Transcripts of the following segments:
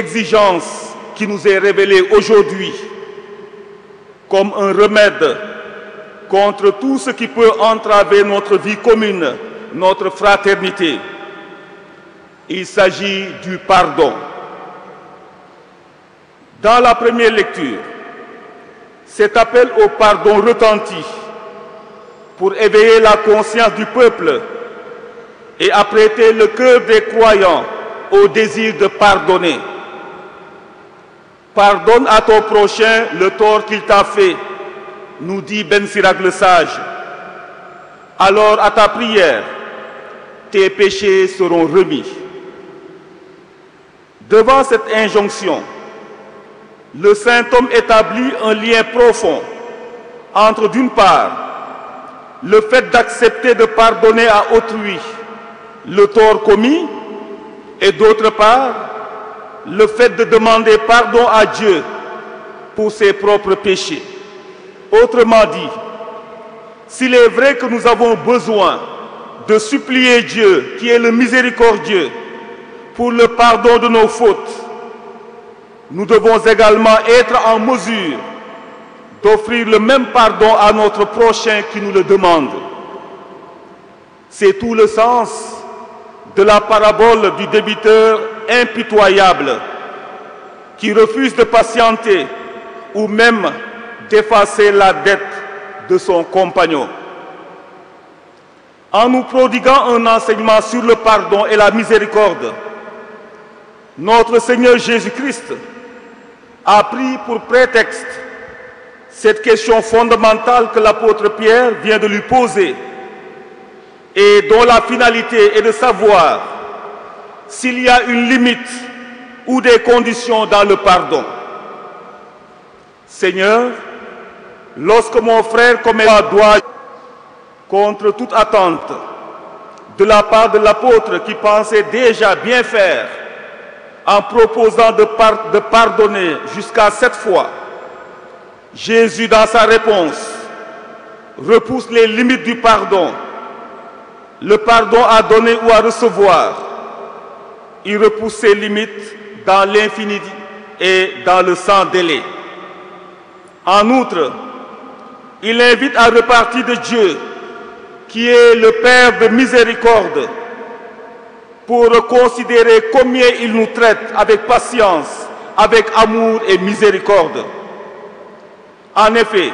exigence qui nous est révélée aujourd'hui comme un remède contre tout ce qui peut entraver notre vie commune, notre fraternité. Il s'agit du pardon. Dans la première lecture, cet appel au pardon retentit pour éveiller la conscience du peuple et apprêter le cœur des croyants au désir de pardonner. Pardonne à ton prochain le tort qu'il t'a fait, nous dit Ben Sirac le sage. Alors à ta prière, tes péchés seront remis. Devant cette injonction, le saint homme établit un lien profond entre, d'une part, le fait d'accepter de pardonner à autrui le tort commis et, d'autre part, le fait de demander pardon à Dieu pour ses propres péchés. Autrement dit, s'il est vrai que nous avons besoin de supplier Dieu, qui est le miséricordieux, pour le pardon de nos fautes, nous devons également être en mesure d'offrir le même pardon à notre prochain qui nous le demande. C'est tout le sens de la parabole du débiteur impitoyable qui refuse de patienter ou même d'effacer la dette de son compagnon. En nous prodiguant un enseignement sur le pardon et la miséricorde, notre Seigneur Jésus-Christ a pris pour prétexte cette question fondamentale que l'apôtre Pierre vient de lui poser et dont la finalité est de savoir s'il y a une limite ou des conditions dans le pardon. Seigneur, lorsque mon frère commet un doigt contre toute attente de la part de l'apôtre qui pensait déjà bien faire en proposant de pardonner jusqu'à 7 fois, Jésus, dans sa réponse, repousse les limites du pardon. Le pardon à donner ou à recevoir, il repousse ses limites dans l'infini et dans le sans délai. En outre, il invite à repartir de Dieu, qui est le Père de miséricorde, pour considérer combien il nous traite avec patience, avec amour et miséricorde. En effet,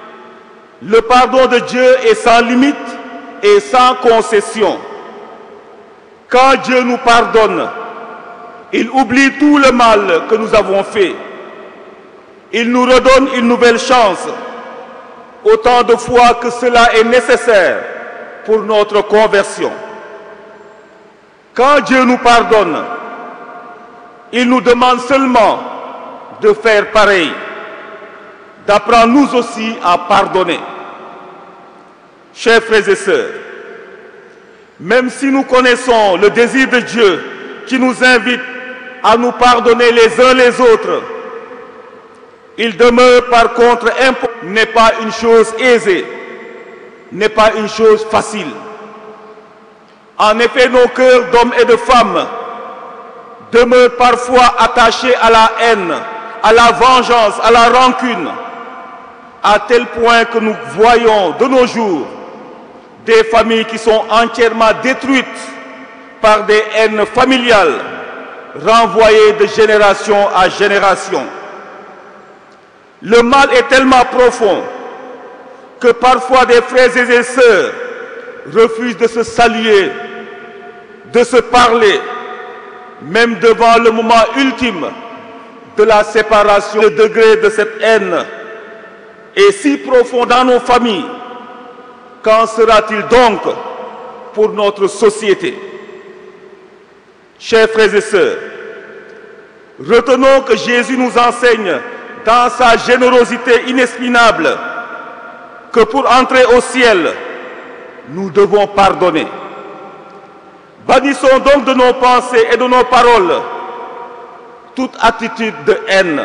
le pardon de Dieu est sans limite et sans concession. Quand Dieu nous pardonne, il oublie tout le mal que nous avons fait. Il nous redonne une nouvelle chance, autant de fois que cela est nécessaire pour notre conversion. Quand Dieu nous pardonne, il nous demande seulement de faire pareil, d'apprendre nous aussi à pardonner. Chers frères et sœurs, même si nous connaissons le désir de Dieu qui nous invite à nous pardonner les uns les autres, il demeure par contre important, n'est pas une chose aisée, n'est pas une chose facile. En effet, nos cœurs d'hommes et de femmes demeurent parfois attachés à la haine, à la vengeance, à la rancune, à tel point que nous voyons de nos jours des familles qui sont entièrement détruites par des haines familiales, renvoyées de génération à génération. Le mal est tellement profond que parfois des frères et des sœurs refusent de se saluer, de se parler, même devant le moment ultime de la séparation. Le degré de cette haine est si profond dans nos familles. Qu'en sera-t-il donc pour notre société? Chers frères et sœurs, retenons que Jésus nous enseigne dans sa générosité inexprimable que pour entrer au ciel, nous devons pardonner. Bannissons donc de nos pensées et de nos paroles toute attitude de haine.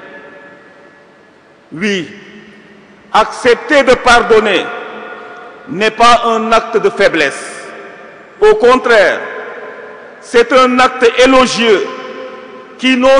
Oui, accepter de pardonner n'est pas un acte de faiblesse. Au contraire, c'est un acte élogieux qui non